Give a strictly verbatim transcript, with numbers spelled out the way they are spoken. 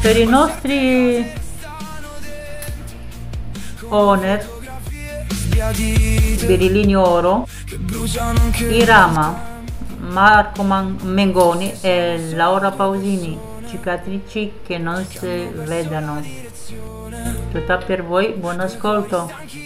Per i nostri owner Birilini Oro, Irama, Marco Man- Mengoni e Laura Pausini, cicatrici che non si vedono. Tutta per voi, buon ascolto.